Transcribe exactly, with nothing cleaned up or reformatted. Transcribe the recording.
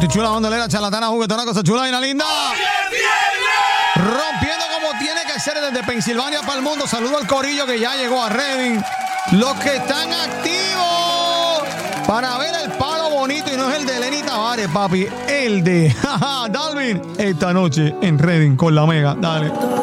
chula bandolera, charlatana, juguetona, cosa chula y una linda. Rompiendo como tiene que ser desde Pensilvania para el mundo. Saludo al corillo que ya llegó a Reading. Los que están activos para ver el palo bonito y no es el de Lenny Tavares, papi. El de Dalvin esta noche en Reading con la Mega. Dale.